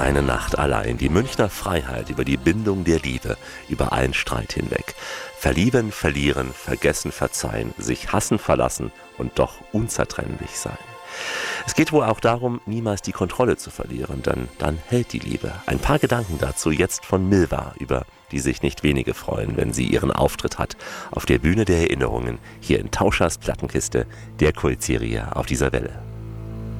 Eine Nacht allein, die Münchner Freiheit über die Bindung der Liebe, über allen Streit hinweg. Verlieben, verlieren, vergessen, verzeihen, sich hassen, verlassen und doch unzertrennlich sein. Es geht wohl auch darum, niemals die Kontrolle zu verlieren, denn dann hält die Liebe. Ein paar Gedanken dazu jetzt von Milva, über die sich nicht wenige freuen, wenn sie ihren Auftritt hat auf der Bühne der Erinnerungen, hier in Tauschers Plattenkiste, der Kultserie auf dieser Welle.